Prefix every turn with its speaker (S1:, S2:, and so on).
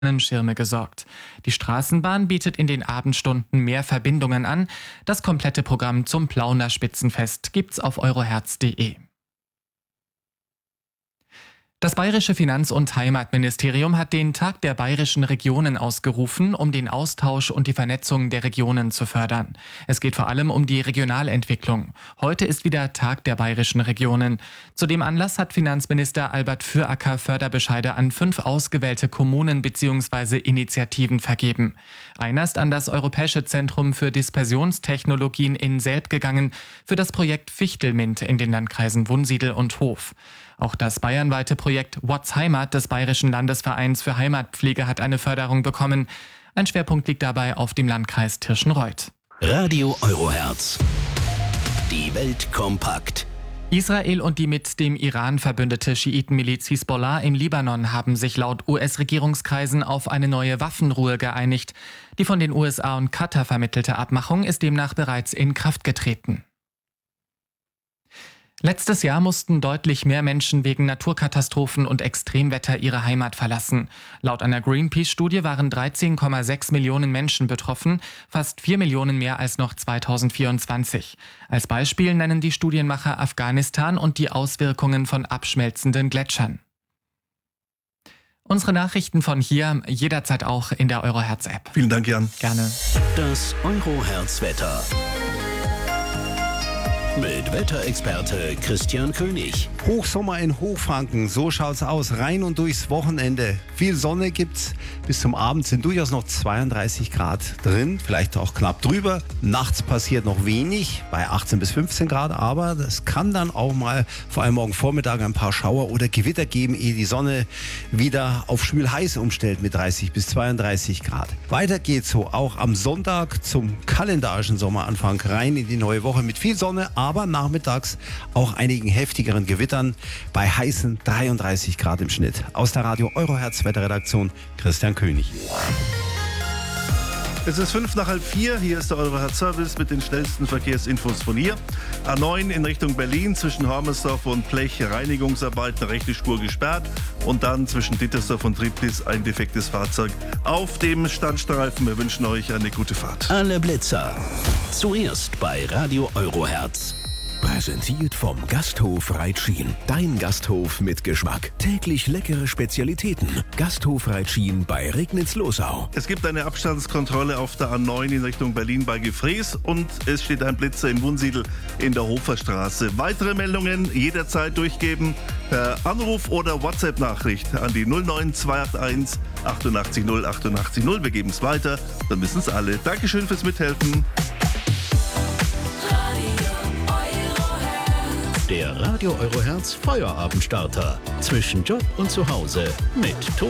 S1: Schirme gesorgt. Die Straßenbahn bietet in den Abendstunden mehr Verbindungen an. Das komplette Programm zum Plauner Spitzenfest gibt's auf euroherz.de. Das Bayerische Finanz- und Heimatministerium hat den Tag der bayerischen Regionen ausgerufen, um den Austausch und die Vernetzung der Regionen zu fördern. Es geht vor allem um die Regionalentwicklung. Heute ist wieder Tag der bayerischen Regionen. Zu dem Anlass hat Finanzminister Albert Füracker Förderbescheide an 5 ausgewählte Kommunen bzw. Initiativen vergeben. Einer ist an das Europäische Zentrum für Dispersionstechnologien in Selb gegangen für das Projekt Fichtelmint in den Landkreisen Wunsiedel und Hof. Auch das bayernweite Projekt What's Heimat des Bayerischen Landesvereins für Heimatpflege hat eine Förderung bekommen. Ein Schwerpunkt liegt dabei auf dem Landkreis Tirschenreuth.
S2: Radio Euroherz. Die Welt kompakt.
S1: Israel und die mit dem Iran verbündete Schiitenmiliz Hisbollah im Libanon haben sich laut US-Regierungskreisen auf eine neue Waffenruhe geeinigt. Die von den USA und Katar vermittelte Abmachung ist demnach bereits in Kraft getreten. Letztes Jahr mussten deutlich mehr Menschen wegen Naturkatastrophen und Extremwetter ihre Heimat verlassen. Laut einer Greenpeace-Studie waren 13,6 Millionen Menschen betroffen, fast 4 Millionen mehr als noch 2024. Als Beispiel nennen die Studienmacher Afghanistan und die Auswirkungen von abschmelzenden Gletschern. Unsere Nachrichten von hier jederzeit auch in der Euroherz-App.
S3: Vielen Dank, Jan.
S1: Gerne.
S2: Das Euroherz-Wetter. Mit Wetterexperte Christian König.
S4: Hochsommer in Hochfranken, so schaut's aus. Rein und durchs Wochenende. Viel Sonne gibt's. Bis zum Abend sind durchaus noch 32 Grad drin, vielleicht auch knapp drüber. Nachts passiert noch wenig, bei 18 bis 15 Grad, aber das kann dann auch mal, vor allem morgen Vormittag, ein paar Schauer oder Gewitter geben, ehe die Sonne wieder auf schwül heiß umstellt mit 30 bis 32 Grad. Weiter geht's so auch am Sonntag zum kalendarischen Sommeranfang rein in die neue Woche mit viel Sonne, aber nachmittags auch einigen heftigeren Gewittern bei heißen 33 Grad im Schnitt. Aus der Radio Euroherz Wetterredaktion Christian König.
S3: Es ist 3:05. Hier ist der Euroherz Service mit den schnellsten Verkehrsinfos von hier. A9 in Richtung Berlin zwischen Hormersdorf und Blech Reinigungsarbeiten, rechte Spur gesperrt. Und dann zwischen Dittersdorf und Triptis ein defektes Fahrzeug auf dem Standstreifen. Wir wünschen euch eine gute Fahrt.
S2: Alle Blitzer. Zuerst bei Radio Euroherz. Präsentiert vom Gasthof Reitschien. Dein Gasthof mit Geschmack. Täglich leckere Spezialitäten. Gasthof Reitschien bei Regnitz-Losau.
S3: Es gibt eine Abstandskontrolle auf der A9 in Richtung Berlin bei Gefrees und es steht ein Blitzer in Wunsiedel in der Hoferstraße. Weitere Meldungen jederzeit durchgeben per Anruf oder WhatsApp-Nachricht an die 09281 88 0 88 0. Wir geben es weiter, dann wissen es alle. Dankeschön fürs Mithelfen.
S2: Der Radio Euroherz Feuerabendstarter. Zwischen Job und Zuhause mit